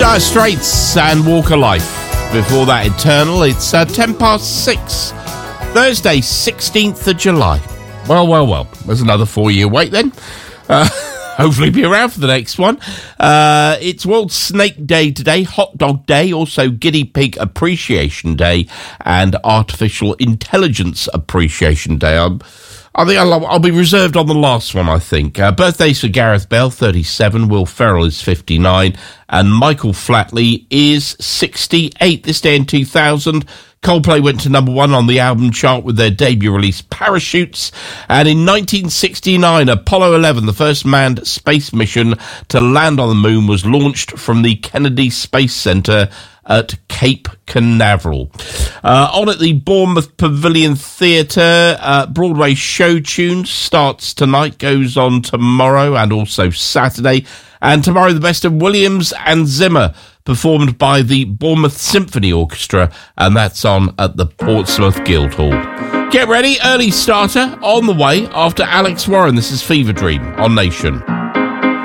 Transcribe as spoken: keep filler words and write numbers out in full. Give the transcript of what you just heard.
Dire Straits and Walk of Life. Before that, Eternal. It's uh, ten past six. Thursday, sixteenth of July. Well, well, well. There's another four-year wait then. Uh, hopefully be around for the next one. Uh, it's World Snake Day today, Hot Dog Day, also Guinea Pig Appreciation Day, and Artificial Intelligence Appreciation Day. I'm, I think I'll, I'll be reserved on the last one, I think. Uh, birthdays for Gareth Bell, thirty-seven. Will Ferrell is fifty-nine. And Michael Flatley is sixty-eight. This day in two thousand, Coldplay went to number one on the album chart with their debut release, Parachutes. And in nineteen sixty-nine, Apollo eleven, the first manned space mission to land on the moon, was launched from the Kennedy Space Center at Cape Canaveral. Uh, on at the Bournemouth Pavilion Theatre, uh, Broadway Show Tunes starts tonight, goes on tomorrow and also Saturday. And tomorrow, the best of Williams and Zimmer, performed by the Bournemouth Symphony Orchestra, and that's on at the Portsmouth Guildhall. Get ready, early starter on the way after Alex Warren. This is Fever Dream on Nation.